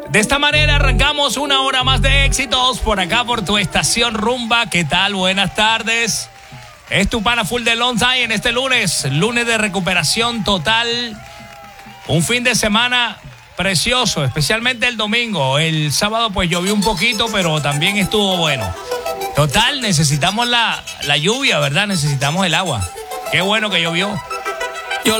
De esta manera arrancamos una hora más de éxitos por acá por tu estación Rumba. ¿Qué tal? Buenas tardes. Es tu pana Full de Lonza en este lunes de recuperación total. Un fin de semana precioso, especialmente el domingo. El sábado pues llovió un poquito, pero también estuvo bueno. Total, necesitamos la lluvia, ¿verdad? Necesitamos el agua. Qué bueno que llovió.